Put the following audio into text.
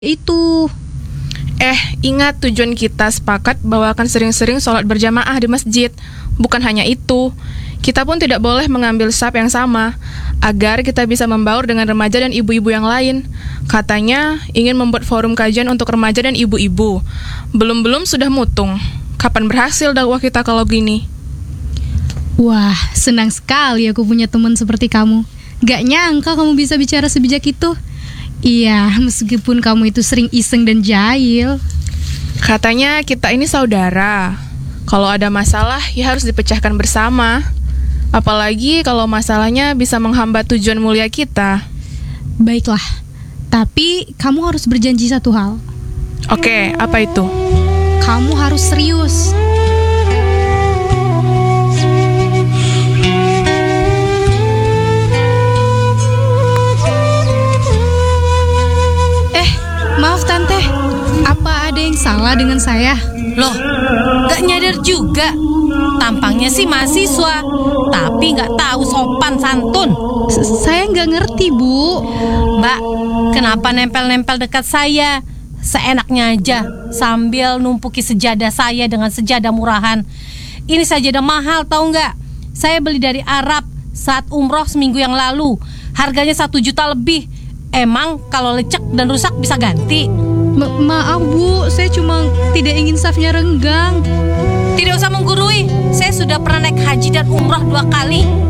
Itu. Ingat tujuan kita sepakat bahwa akan sering-sering sholat berjamaah di masjid. Bukan hanya itu, kita pun tidak boleh mengambil saf yang sama, agar kita bisa membaur dengan remaja dan ibu-ibu yang lain. Katanya ingin membuat forum kajian untuk remaja dan ibu-ibu. Belum-belum sudah mutung. Kapan berhasil dakwah kita kalau gini? Wah, senang sekali aku punya teman seperti kamu. Gak nyangka kamu bisa bicara sebijak itu. Iya, meskipun kamu itu sering iseng dan jahil. Katanya kita ini saudara. Kalau ada masalah, ya harus dipecahkan bersama. Apalagi kalau masalahnya bisa menghambat tujuan mulia kita. Baiklah, tapi kamu harus berjanji satu hal. Oke, apa itu? Kamu harus serius. Maaf tante, apa ada yang salah dengan saya? Loh, gak nyadar juga. Tampangnya sih mahasiswa, tapi gak tahu sopan santun. Saya gak ngerti, Bu. Mbak, kenapa nempel-nempel dekat saya? Seenaknya aja, sambil numpuki sejadah saya dengan sejadah murahan. Ini sajadah mahal, tahu gak? Saya beli dari Arab saat umroh seminggu yang lalu. Harganya 1 juta lebih. Emang kalau lecek dan rusak bisa ganti? Maaf Bu, saya cuma tidak ingin safnya renggang. Tidak usah menggurui. Saya sudah pernah naik haji dan umroh 2 kali.